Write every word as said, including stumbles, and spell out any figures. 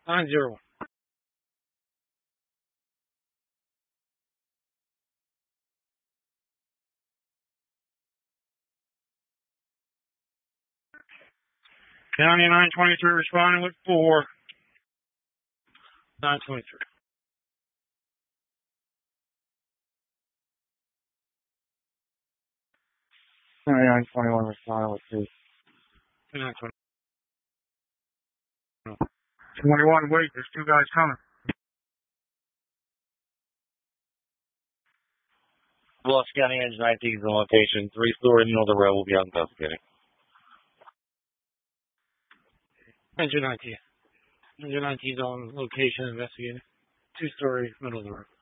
nine zero one. County nine twenty-three responding with four. nine twenty-three. County nine twenty-one responding with two. nine twenty. twenty-one, wait, there's two guys coming. Bluffs County Engine nineteen is on location. Three-story middle of the road will be out investigating. Engine nineteen. Engine nineteen is on location investigating. Two-story middle of the road.